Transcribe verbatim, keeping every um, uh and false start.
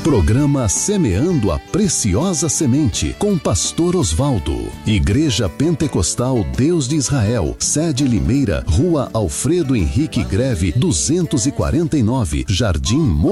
Programa Semeando a Preciosa Semente, com Pastor Osvaldo. Igreja Pentecostal Deus de Israel, sede Limeira, Rua Alfredo Henrique Greve, duzentos e quarenta e nove, Jardim